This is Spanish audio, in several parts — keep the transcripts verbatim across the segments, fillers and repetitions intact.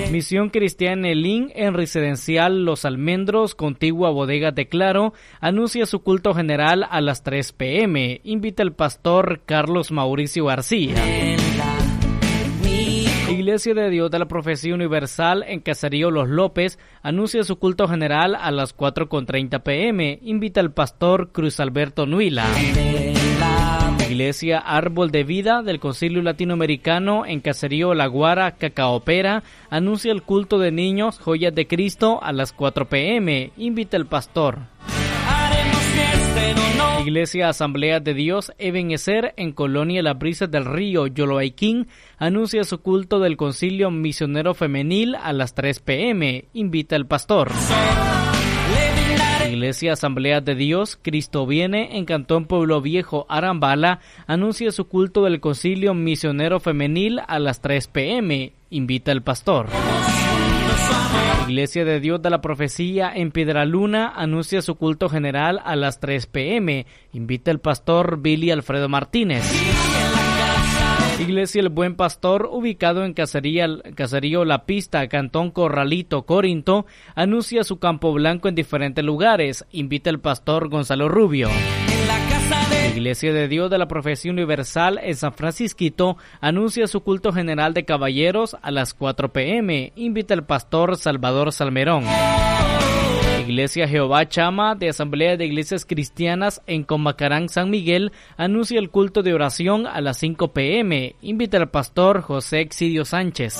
Misión Cristiana Elín en Residencial Los Almendros, contigua Bodega de Claro, anuncia su culto general a las tres pe eme. Invita el pastor Carlos Mauricio García. Iglesia de Dios de la Profecía Universal en Caserío Los López anuncia su culto general a las cuatro con treinta pe eme. Invita el pastor Cruz Alberto Nuila. Iglesia Árbol de Vida del Concilio Latinoamericano en Caserío La Guara, Cacaopera, anuncia el culto de niños Joyas de Cristo a las cuatro pe eme. Invita el pastor. Iglesia Asamblea de Dios Ebenezer en Colonia Las Brisas del Río, Yoloaiquín, anuncia su culto del Concilio Misionero Femenil a las tres pe eme. Invita el pastor. Iglesia Asamblea de Dios Cristo Viene en Cantón Pueblo Viejo, Arambala, anuncia su culto del Concilio Misionero Femenil a las tres pe eme. Invita el pastor. Iglesia de Dios de la Profecía en Piedraluna anuncia su culto general a las tres pe eme. Invita el pastor Billy Alfredo Martínez. Iglesia El Buen Pastor, ubicado en Casería, Caserío La Pista, Cantón Corralito, Corinto, anuncia su campo blanco en diferentes lugares. Invita el pastor Gonzalo Rubio. Iglesia de Dios de la Profecía Universal en San Francisquito anuncia su culto general de caballeros a las cuatro pe eme. Invita el pastor Salvador Salmerón. Iglesia Jehová Chama de Asamblea de Iglesias Cristianas en Comacarán, San Miguel, anuncia el culto de oración a las cinco pe eme. Invita al pastor José Exidio Sánchez.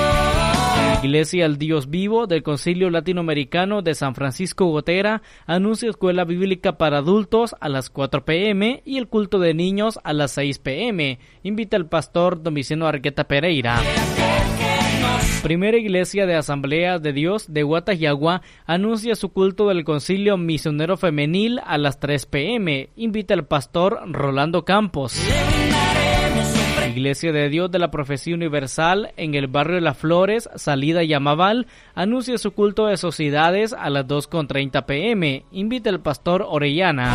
Iglesia El Dios Vivo del Concilio Latinoamericano de San Francisco Gotera anuncia escuela bíblica para adultos a las cuatro pe eme y el culto de niños a las seis pe eme. Invita al pastor Domiciano Argueta Pereira. Primera Iglesia de Asamblea de Dios de Guatayagua anuncia su culto del Concilio Misionero Femenil a las tres pe eme. Invita al pastor Rolando Campos. Iglesia de Dios de la Profecía Universal en el barrio de Las Flores, salida Yamaval, anuncia su culto de sociedades a las dos con treinta pe eme. Invita al pastor Orellana.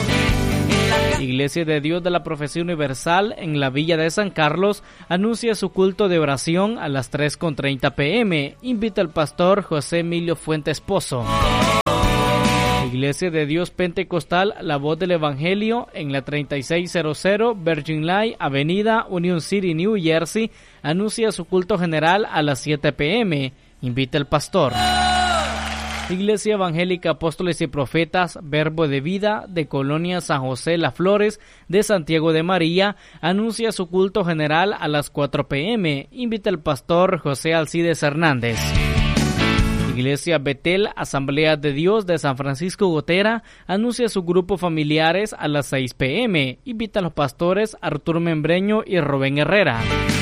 Iglesia de Dios de la Profecía Universal en la Villa de San Carlos anuncia su culto de oración a las tres con treinta pe eme. Invita al pastor José Emilio Fuentes Pozo. Iglesia de Dios Pentecostal La Voz del Evangelio en la treinta y seis cero Virgin Line, Avenida Union City, New Jersey, anuncia su culto general a las siete pe eme. Invita al pastor. Iglesia Evangélica Apóstoles y Profetas Verbo de Vida de Colonia San José Las Flores de Santiago de María anuncia su culto general a las cuatro pe eme. Invita al pastor José Alcides Hernández. Iglesia Betel Asamblea de Dios de San Francisco Gotera anuncia su grupo familiares a las seis pe eme. Invita a los pastores Arturo Membreño y Rubén Herrera.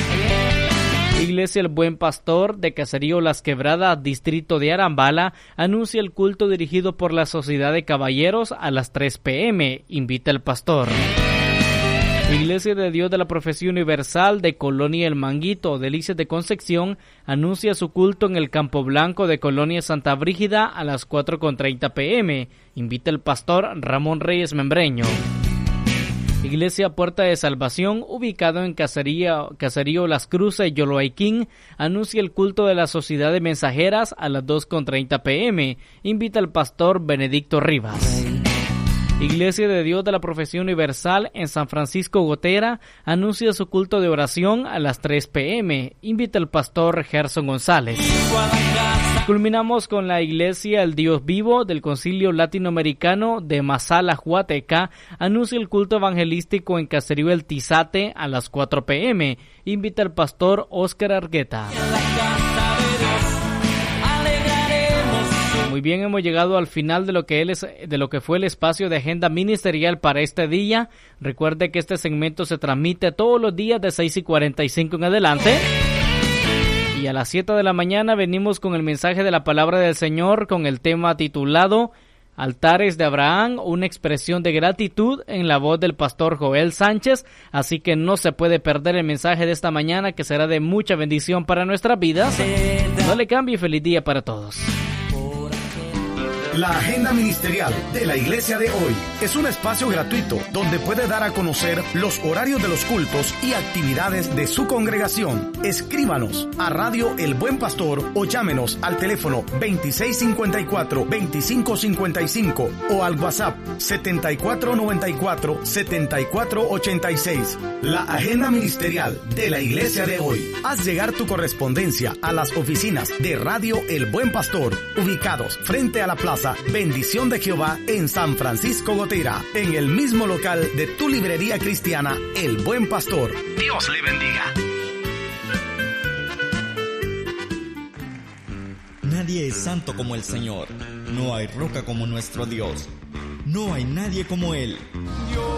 Iglesia El Buen Pastor de Caserío Las Quebradas, distrito de Arambala, anuncia el culto dirigido por la Sociedad de Caballeros a las tres pe eme. Invita al pastor. Iglesia de Dios de la Profecía Universal de Colonia El Manguito, Delicias de Concepción, anuncia su culto en el Campo Blanco de Colonia Santa Brígida a las cuatro con treinta pe eme. Invita el pastor Ramón Reyes Membreño. Iglesia Puerta de Salvación, ubicado en Caserío, Caserío Las Cruces, Yoloaiquín, anuncia el culto de la Sociedad de Mensajeras a las dos con treinta pe eme. Invita al pastor Benedicto Rivas. Iglesia de Dios de la Profecía Universal en San Francisco Gotera anuncia su culto de oración a las tres pe eme. Invita al pastor Gerson González. Culminamos con la Iglesia El Dios Vivo del Concilio Latinoamericano de Masala, Huateca. Anuncia el culto evangelístico en Caserío El Tizate a las cuatro pe eme. Invita al pastor Óscar Argueta. Muy bien, hemos llegado al final de lo que es, de lo que fue el espacio de agenda ministerial para este día. Recuerde que este segmento se transmite todos los días de seis y cuarenta y cinco en adelante. Y a las siete de la mañana venimos con el mensaje de la palabra del Señor con el tema titulado Altares de Abraham, una expresión de gratitud en la voz del pastor Joel Sánchez. Así que no se puede perder el mensaje de esta mañana, que será de mucha bendición para nuestras vidas. No le cambie, feliz día para todos. La agenda ministerial de la iglesia de hoy es un espacio gratuito donde puede dar a conocer los horarios de los cultos y actividades de su congregación. Escríbanos a Radio El Buen Pastor o llámenos al teléfono veintiséis cincuenta y cuatro, veinticinco cincuenta y cinco o al WhatsApp setenta y cuatro noventa y cuatro, setenta y cuatro ochenta y seis. La agenda ministerial de la iglesia de hoy. Haz llegar tu correspondencia a las oficinas de Radio El Buen Pastor, ubicados frente a la Plaza Bendición de Jehová en San Francisco Gotera, en el mismo local de tu librería cristiana El Buen Pastor. Dios le bendiga. Nadie es santo como el Señor. No hay roca como nuestro Dios. No hay nadie como Él.